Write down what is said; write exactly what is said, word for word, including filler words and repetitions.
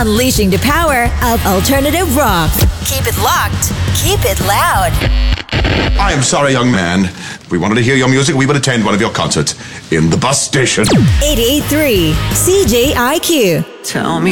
unleashing the power of alternative rock. Keep it locked. Keep it loud. I am sorry, young man. If we wanted to hear your music, we would attend one of your concerts in the bus station. eighty-eight point three C J I Q. Tell me